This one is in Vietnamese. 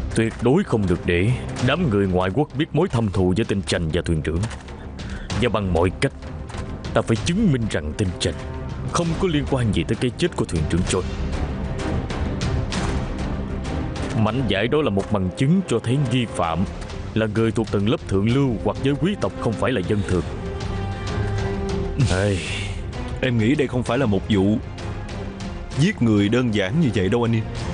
Tuyệt đối không được để đám người ngoại quốc biết mối thâm thù giữa tên Trành và thuyền trưởng. Và bằng mọi cách, ta phải chứng minh rằng tên Trành không có liên quan gì tới cái chết của thuyền trưởng John. Mảnh vải đó là một bằng chứng cho thấy nghi phạm là người thuộc tầng lớp thượng lưu hoặc giới quý tộc, không phải là dân thường. Em nghĩ đây không phải là một vụ giết người đơn giản như vậy đâu anh Yên.